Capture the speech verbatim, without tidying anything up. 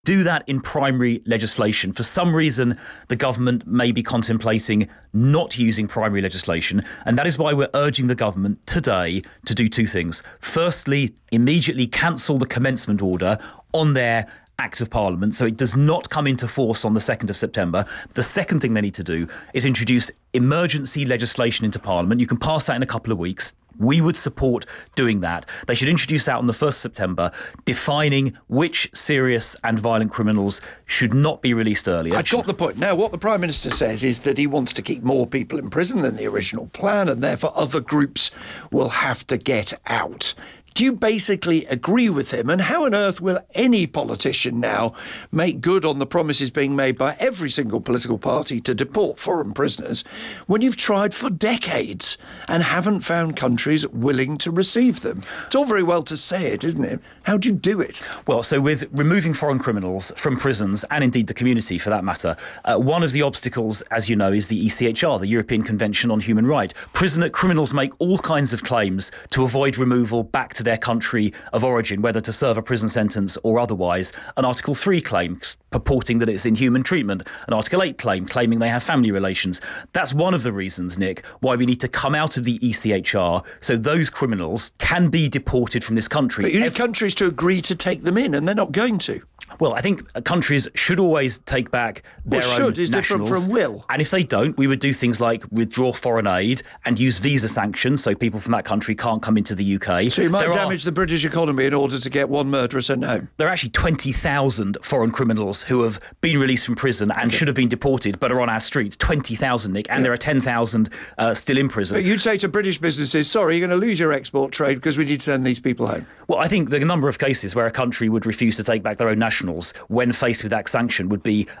do that in primary legislation. For some reason, the government may be contemplating not using primary legislation, and that is why we're urging the government today to do two things. Firstly, immediately cancel the commencement order on their Act of Parliament, so it does not come into force on the second of September. The second thing they need to do is introduce emergency legislation into Parliament. You can pass that in a couple of weeks. We would support doing that. They should introduce that on the first of September, defining which serious and violent criminals should not be released earlier. I got the point. Now, what the Prime Minister says is that he wants to keep more people in prison than the original plan, and therefore other groups will have to get out. Do you basically agree with him? And how on earth will any politician now make good on the promises being made by every single political party to deport foreign prisoners when you've tried for decades and haven't found countries willing to receive them? It's all very well to say it, isn't it? How do you do it? Well, so with removing foreign criminals from prisons, and indeed the community for that matter, uh, one of the obstacles, as you know, is the E C H R, the European Convention on Human Rights. Prisoner criminals make all kinds of claims to avoid removal back to their country of origin, whether to serve a prison sentence or otherwise. An Article three claim purporting that it's inhuman treatment. An Article eight claim claiming they have family relations. That's one of the reasons, Nick, why we need to come out of the E C H R so those criminals can be deported from this country. But you need Every- countries to agree to take them in, and they're not going to. Well, I think countries should always take back their well, own should is nationals. different from will. And if they don't, we would do things like withdraw foreign aid and use visa sanctions so people from that country can't come into the U K. So you might there damage are, the British economy in order to get one murderer sent home. There are actually twenty thousand foreign criminals who have been released from prison and okay. should have been deported but are on our streets. twenty thousand, Nick, and yeah. there are ten thousand uh, still in prison. But you'd say to British businesses, sorry, you're going to lose your export trade because we need to send these people home. Well, I think the number of cases where a country would refuse to take back their own nationals when faced with that sanction would be